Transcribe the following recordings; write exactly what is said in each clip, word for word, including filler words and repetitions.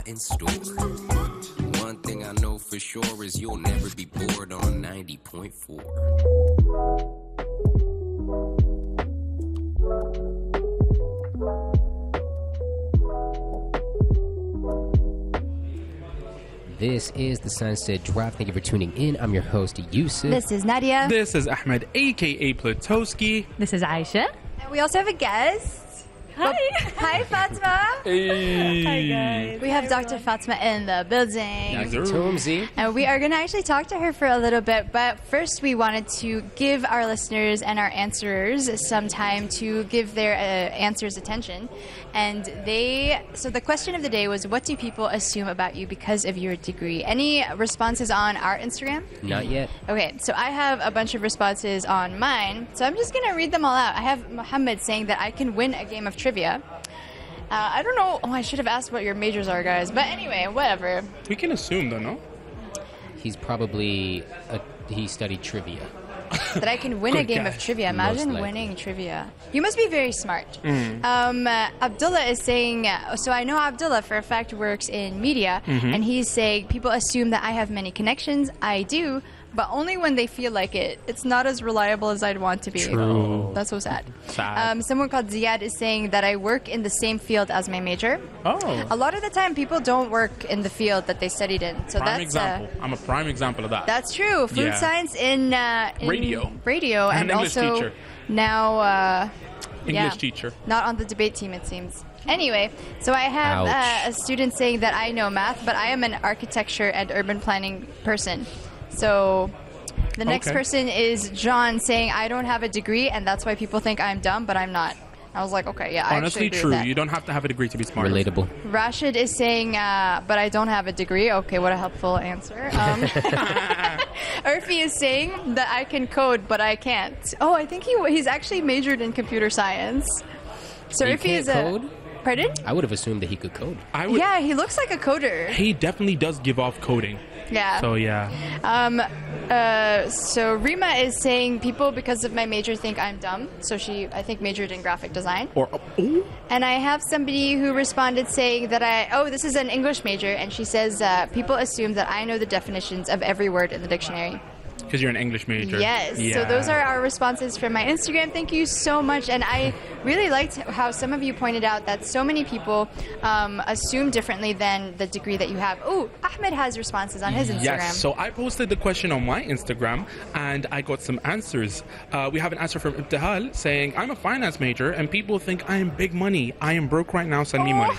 in store. One thing I know for sure is you'll never be bored on ninety point four. This is the Sunset Drive. Thank you for tuning in. I'm your host, Yusuf. This is Nadia. This is Ahmed, a k a. Platowski. This is Aisha. And we also have a guest. Hi. Hi, Fatma. Hey. Hi, guys. We have Doctor Fatma in the building. Yes, sir. Tomsy. And we are going to actually talk to her for a little bit, but first we wanted to give our listeners and our answerers some time to give their uh, answers attention. And they, so the question of the day was, what do people assume about you because of your degree? Any responses on our Instagram? Not yet. Okay, so I have a bunch of responses on mine, so I'm just going to read them all out. I have Muhammad saying that I can win a game of trivia. Uh, I don't know. Oh, I should have asked what your majors are, guys. But anyway, whatever. We can assume, though, no? He's probably, a, he studied trivia. That I can win a Good game guess. of trivia. Imagine Most likely. winning trivia. You must be very smart. Mm. Um, uh, Abdullah is saying, uh, so I know Abdullah for a fact works in media, Mm-hmm. and he's saying people assume that I have many connections. I do, but only when they feel like it. It's not as reliable as I'd want to be. True. That's so sad. Sad. Um, someone called Ziad is saying that I work in the same field as my major. Oh. A lot of the time, people don't work in the field that they studied in. So Prime that's example. Uh, I'm a prime example of that. that's true. Food Yeah. science in, uh, in Radio. radio, I'm and an English also teacher. now uh, English yeah, teacher. not on the debate team, it seems. Anyway, so I have uh, Ouch. a student saying that I know math, but I am an architecture and urban planning person. So the next Okay. person is John saying I don't have a degree, and that's why people think I'm dumb, but I'm not. I was like, okay, yeah, I actually Honestly, agree true. with that. You don't have to have a degree to be smart. Relatable. Rashid is saying, uh, but I don't have a degree. Okay, what a helpful answer. Um, Urfi is saying that I can code, but I can't. Oh, I think he he's actually majored in computer science. So You Urfi can't is a... code? Pardon? I would have assumed that he could code. I would, Yeah, he looks like a coder. He definitely does give off coding. Yeah. So, yeah. Um, uh, so Rima is saying people, because of my major, think I'm dumb. So she, I think, majored in graphic design. Or, oh, And I have somebody who responded saying that I, oh, this is an English major, and she says uh, people assume that I know the definitions of every word in the dictionary. because you're an English major. Yes. Yeah. So those are our responses from my Instagram. Thank you so much. And I really liked how some of you pointed out that so many people um, assume differently than the degree that you have. Oh, Ahmed has responses on his Instagram. Yes, so I posted the question on my Instagram and I got some answers. Uh, we have an answer from Ibtihal saying, I'm a finance major and people think I am big money. I am broke right now, send me money.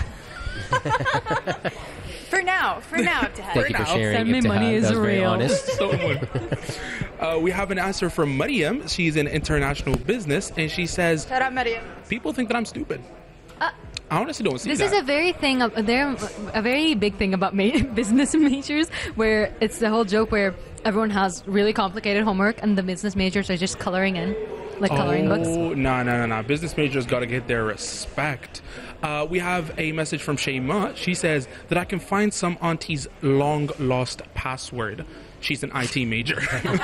For now, for now, Ibtihal. Thank you for now. sharing. Send me Ibtihal. money is That was very real. honest. So much. Uh, we have an answer from Mariam. She's in international business and she says, Shout out, Mariam. people think that I'm stupid. Uh, I honestly don't see This that. is a very thing. Of, there, a very big thing about ma- business majors, where it's the whole joke where everyone has really complicated homework, and the business majors are just coloring in, like coloring books. Oh, no, no, no, no. Business majors got to get their respect. Uh, we have a message from Shayma. She says that I can find some auntie's long lost password. She's an I T major.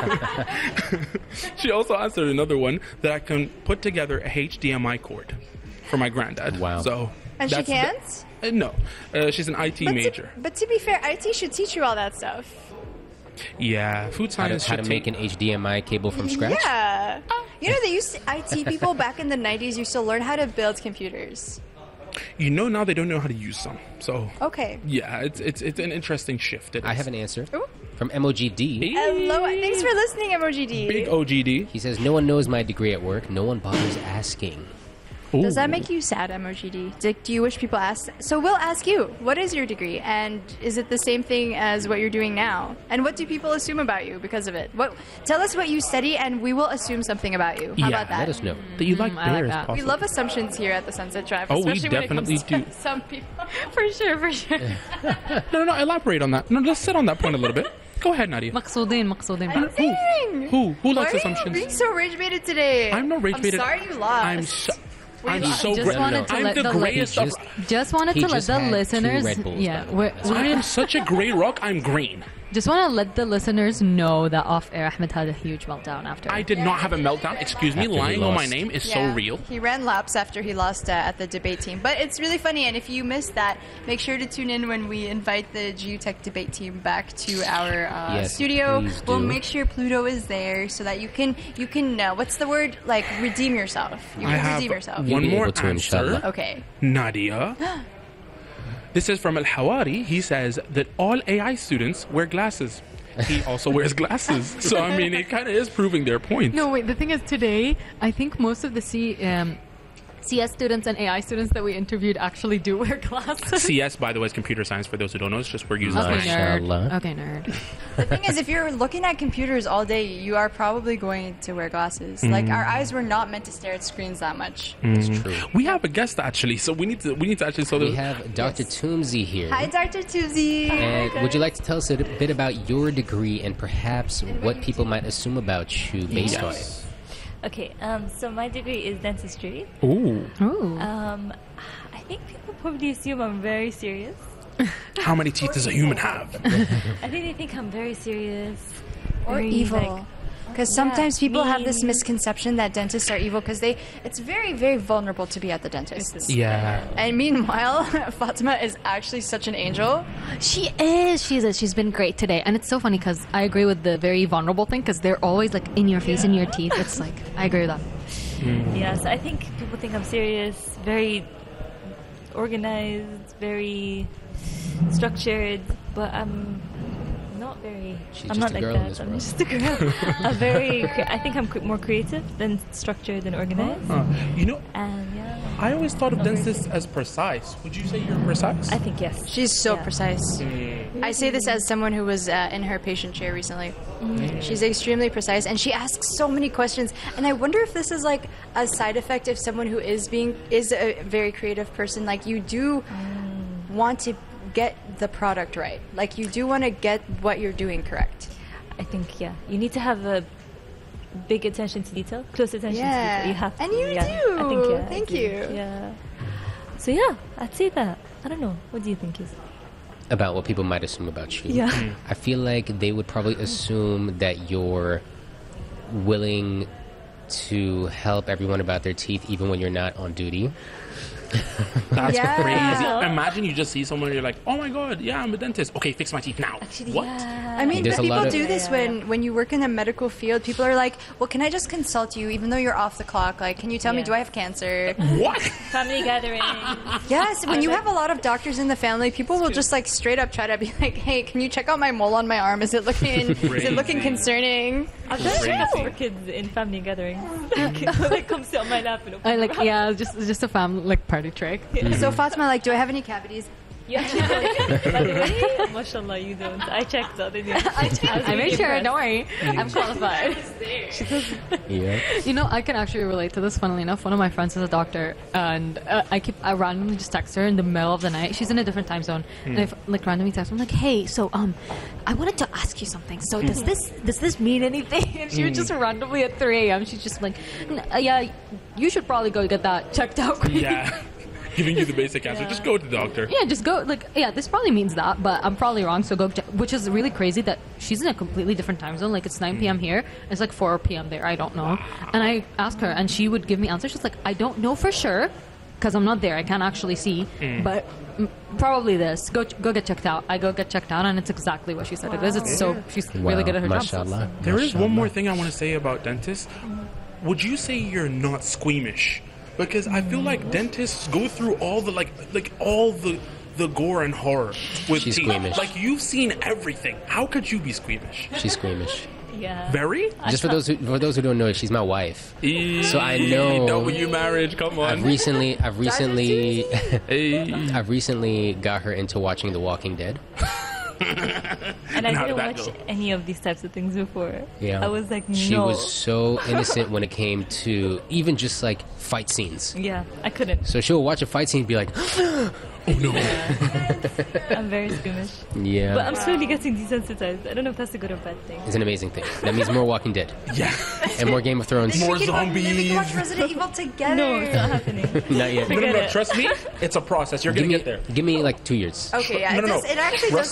She also answered another one that I can put together a H D M I cord for my granddad. Wow. So And she that's the- can't? uh, no, uh, she's an I T But major. to, but to be fair, I T should teach you all that stuff. Yeah, food How to, science how to should make take- an H D M I cable from scratch? Yeah. You know, they used to, I T people back in the nineties used to learn how to build computers. You know, now they don't know how to use some. So Okay. yeah, it's it's it's an interesting shift. It I is. have an answer Ooh. from M O G D. Hello. Thanks for listening, M O G D. Big O G D. He says, no one knows my degree at work. No one bothers asking. Does that Ooh. make you sad, M O G D? Do, do you wish people asked? So we'll ask you, what is your degree? And is it the same thing as what you're doing now? And what do people assume about you because of it? What? Tell us what you study and we will assume something about you. How Yeah, about that? Let us know. that you like Mm, I like bears? that. We possibly. love assumptions here at the Sunset Drive, Oh, we especially when it comes definitely to do. some people. For sure, for sure. No, no, no, elaborate on that. No, let's sit on that point a little bit. Go ahead, Nadia. مقصودين مقصودين. I'm saying. Who? Who likes Why assumptions? are you being so rage baited today? I'm not rage I'm baited. sorry you lost. I'm so, I'm lost. so Just great. wanted to I'm let the the greatest of. Just- Just wanted He to let just the had two listeners. Red Bulls, Yeah, by the way. we're, I am such a gray rock. I'm green. Just want to let the listeners know that off air, Ahmed had a huge meltdown after. I did not have a meltdown. Excuse me, After he lying on my lost. name is Yeah. so real. He ran laps after he lost uh, at the debate team. But it's really funny, and if you missed that, make sure to tune in when we invite the G U Tech debate team back to our uh, Yes, studio. please We'll do. make sure Pluto is there so that you can, you can uh, what's the word? Like, redeem yourself. You I can have redeem yourself. You'll one be more able to, answer. inshallah. Okay. Nadia. This is from Al Hawari. He says that all A I students wear glasses. He also wears glasses. So, I mean, it kind of is proving their point. No, wait. The thing is, today I think most of the C um, C S students and A I students that we interviewed actually do wear glasses. C S, by the way, is computer science. For those who don't know, it's just we're using Okay, Nice. slang. nerd. Mashallah. Okay, nerd. The thing is, if you're looking at computers all day, you are probably going to wear glasses. Like, our eyes were not meant to stare at screens that much. It's true. We have a guest actually, so we need to we need to actually. So We the, have Doctor Toomsy here. Hi, Doctor Tuzi. And would you like to tell us a bit about your degree and perhaps what people might assume about you based on it? Yes. Okay, um, so my degree is dentistry. Ooh, Ooh. Um, I think people probably assume I'm very serious. how many teeth does a human have? I think they think I'm very serious. Or very, evil. like, Because yeah, sometimes people have this mean. misconception that dentists are evil because they it's very, very vulnerable to be at the dentist. Yeah. And meanwhile, Fatima is actually such an angel. She is. She's a, she's been great today, and it's so funny because I agree with the very vulnerable thing because they're always like in your face, in your teeth. It's like I agree with that. Yeah, so I think people think I'm serious, very organized, very structured, but I'm not very. She's I'm just not a like girl in that. this I'm world. just a girl. I'm very. cre- I think I'm cre- more creative than structured and organized. Uh, you know, And yeah, I always thought of Okay. dentists as precise. Would you say you're precise? I think yes. She's so Yeah. precise. I say this as someone who was uh, in her patient chair recently. Mm. She's extremely precise, and she asks so many questions. And I wonder if this is like a side effect of someone who is being is a very creative person. Like you do Mm. want to get the product right. Like you do want to get what you're doing correct. I think yeah. You need to have a big attention to detail, close attention Yeah. to detail. You have to. And you yeah. do. I think yeah. I Thank do. you. Yeah. So yeah, I'd say that. I don't know. What do you think is? About what people might assume about you. Yeah. I feel like they would probably assume that you're willing to help everyone about their teeth even when you're not on duty. That's Yeah. crazy. Imagine you just see someone and you're like, oh my god, yeah, I'm a dentist. Okay, fix my teeth now. Actually, what? yeah. I mean, There's but a lot people of- do this Yeah. when, when you work in the medical field. People are like, well, can I just consult you even though you're off the clock? Like, can you tell me, Yeah. do I have cancer? What? Family gathering. Yes, when you have a lot of doctors in the family, people will just like straight up try to be like, hey, can you check out my mole on my arm? Is it looking, is it looking concerning? I've done Crazy. checkups for kids in family gatherings. like, come sit on my lap and open I like yeah, just just a family like party trick. So Fatima, like, do I have any cavities? You actually don't. By the way, mashallah, you don't. I checked the other day. I checked. I made sure. Don't worry, I'm qualified. Yeah. You know, I can actually relate to this. Funnily enough, one of my friends is a doctor, and uh, I keep I randomly just text her in the middle of the night. She's in a different time zone, and I like randomly text her. I'm like, "Hey, so um, I wanted to ask you something. So does this does this mean anything?" And she was just randomly at three a.m. She's just like, "N- uh, "Yeah, you should probably go get that checked out." quick." Yeah. Giving you the basic answer. Just go to the doctor. Yeah, just go. Like, yeah, this probably means that, but I'm probably wrong. So go, check, which is really crazy that she's in a completely different time zone. Like, it's nine p.m. here, it's like four p.m. there. I don't know. And I asked her, and she would give me answers. She's like, I don't know for sure because I'm not there. I can't actually see, but mm, probably this. Go, go get checked out. I go get checked out, and it's exactly what she said it is. It's so she's Wow. really good at her job. Mashallah. There is one more Mashallah. thing I want to say about dentists. Would you say you're not squeamish? Because I feel like dentists go through all the like like all the the gore and horror with She's teeth. squeamish. Like you've seen everything. How could you be squeamish? She's squeamish. Yeah. Very? Just for those who for those who don't know, she's my wife. So I know- W marriage. Come I've on. recently, I've recently, Hey. I've recently got her into watching The Walking Dead. And I How didn't did that watch go? any of these types of things before. Yeah, I was like, no. She was so innocent when it came to even just like fight scenes. Yeah, I couldn't. So she'll watch a fight scene and be like, Oh no. I'm very squeamish. "Yeah, But I'm slowly getting desensitized. I don't know if that's a good or bad thing. it's an amazing thing. That means more Walking Dead Yeah. and more Game of Thrones." More we could, watch- we could zombies. watch Resident Evil together. No, it's not happening. Not yet. No, no, Forget no. it. Trust me. It's a process. You're Give gonna me, get there. give me like two years. Okay, yeah, No, it, no, does, no. it actually Trust does take me, a long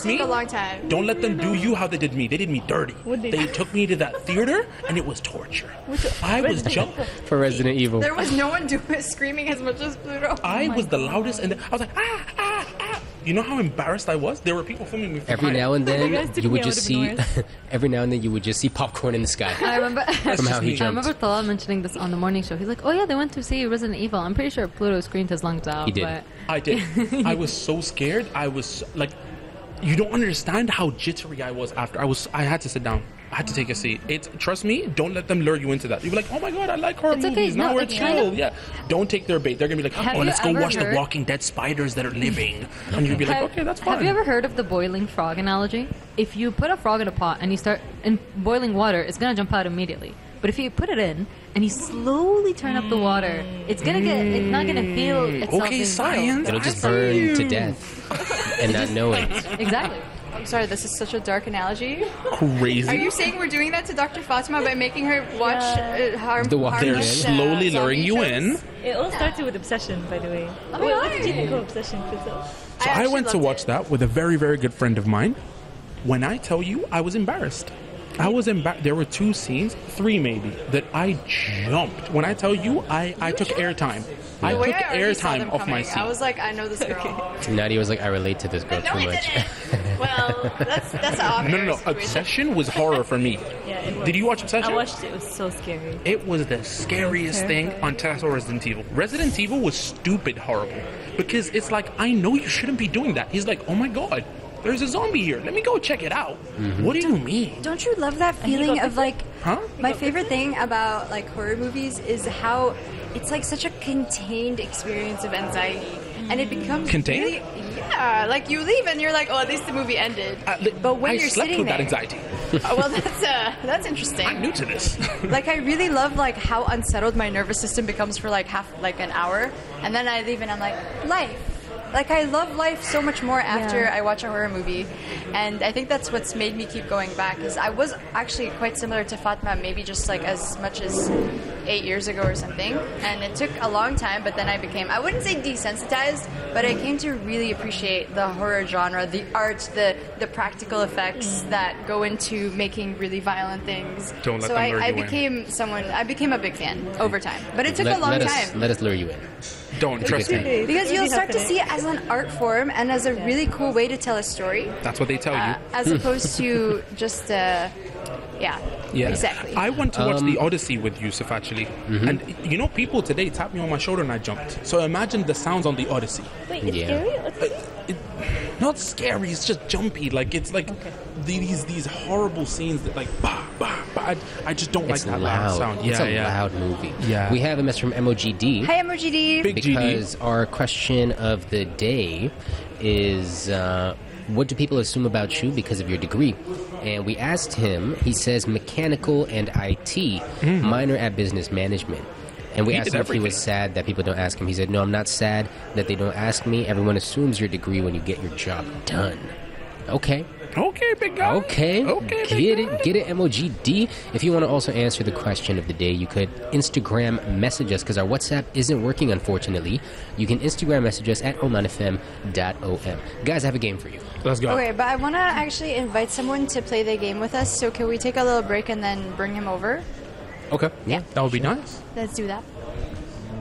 long time. Don't let them do you how they did me. They did me dirty. What'd they They do? took me to that theater, and it was torture. I was jumping. For Resident Evil. There was no one doing screaming as much as Pluto. I was the loudest, and I was like, ah, ah, ah. You know how embarrassed I was? There were people filming me. From Every high. now and then, guys took you me would out just of see. North. Every now and then, you would just see popcorn in the sky I remember. from how he me. I jumped. remember Talal mentioning this on the morning show. He's like, "Oh yeah, they went to see Resident Evil." I'm pretty sure Pluto screamed his lungs out. He did. But I did. I was so scared. I was like, you don't understand how jittery I was after. I was. I had to sit down. I had to take a seat. It's trust me. Don't let them lure you into that. You're like, oh my god, I like horror It's okay. movies. Now No, we're it's chill. kind of- Yeah. Don't take their bait. They're gonna be like, Have oh, you let's go ever watch the heard- Walking Dead spiders that are living, and you'd be like, have, okay, that's fine. have you ever heard of the boiling frog analogy? If you put a frog in a pot and you start in boiling water, it's gonna jump out immediately. But if you put it in and you slowly turn up the water, it's gonna get. It's not gonna feel itself. Okay, being science. It'll I just see burn you. to death and not know it. boiled. Exactly. I'm sorry, this is such a dark analogy. Crazy. Are you saying we're doing that to Doctor Fatima by making her watch Yeah. uh, harm, The Walking They're harmless, Dead. uh, slowly zombie luring you shows? in. It all started with Obsession, by the way. Oh, what, what really? did you think of Obsession, Crystal? So I, actually went to loved watch it. that with a very, very good friend of mine. When I tell you, I was embarrassed. I was embarrassed. There were two scenes, three maybe, that I jumped. When I tell you, I, I took airtime. I The way took I already saw them airtime off my coming, seat. I was like, I know this girl. Nadia was like, I relate to this girl no, too I much. didn't. Well, that's that's an off no, no, no. Obsession was horror for me. Yeah, it was. Did you watch Obsession? I watched it. It was so scary. It was the scariest thing on Tesla Resident Evil. Resident Evil was stupid horrible because it's like, I know you shouldn't be doing that. He's like, oh my god, there's a zombie here. Let me go check it out. What do you mean? Don't you love that feeling got of like? Huh? My favorite thing about like horror movies is how it's like such a contained experience of anxiety, and it becomes Contained? really, yeah. Like you leave and you're like, oh, at least the movie ended. Uh, li- but when I you're slept sitting with there, that anxiety. oh, well, that's uh, that's interesting. I'm new to this. Like I really love like how unsettled my nervous system becomes for like half like an hour, and then I leave and I'm like, life. Like I love life so much more after Yeah. I watch a horror movie, and I think that's what's made me keep going back. Because I was actually quite similar to Fatma, maybe just like as much as eight years ago or something. And it took a long time, but then I became, I wouldn't say desensitized, but I came to really appreciate the horror genre, the art, the the practical effects that go into making really violent things. Don't let so them I, lure I you in. became someone, I became a big fan over time, but it took let, a long let time. us let us lure you in. Don't trust good me. It's Because you'll really start to happening. see it as an art form and as a really cool way to tell a story, That's what they tell uh, you. as opposed to just, uh, yeah, Yeah, exactly. I went to watch Um, the Odyssey with Yusuf actually, Mm-hmm. and you know, people today tapped me on my shoulder and I jumped. So imagine the sounds on the Odyssey. Wait, it's Yeah. scary? What's it? It, not scary. It's just jumpy. Like it's like these these horrible scenes that like bah bah bah. I, I just don't It's like that loud loud. sound. It's Yeah, a yeah. loud movie. Yeah. We have a message from M O G D. Hi, M O G D. Big G D. Because our question of the day is uh, what do people assume about you because of your degree? And we asked him, he says mechanical and I T, minor at business management. And we He asked did him if he was everything. sad that people don't ask him. He said, no, I'm not sad that they don't ask me. Everyone assumes your degree when you get your job done. Okay. Okay, big guy. Okay. Okay, big Get guy. it. Get it, M O G D. If you want to also answer the question of the day, you could Instagram message us because our WhatsApp isn't working, unfortunately. You can Instagram message us at oman f m dot o m. Guys, I have a game for you. Let's go. Okay, but I want to actually invite someone to play the game with us. So can we take a little break and then bring him over? Okay. Yeah. That would be nice. Let's do that.